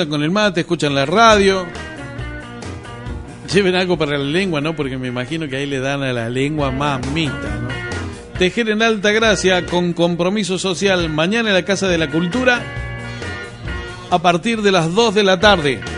con el mate, escuchan la radio. Lleven algo para la lengua, ¿no? Porque me imagino que ahí le dan a la lengua mamita, ¿no? Tejer en Altagracia con compromiso social. Mañana en la Casa de la Cultura a partir de las 2 de la tarde.